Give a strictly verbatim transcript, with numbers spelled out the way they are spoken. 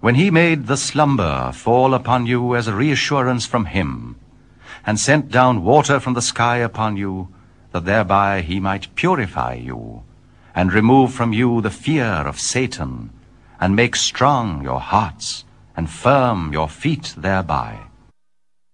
when he made the slumber fall upon you as a reassurance from him, and sent down water from the sky upon you, that thereby he might purify you, and remove from you the fear of Satan, and make strong your hearts, and firm your feet thereby.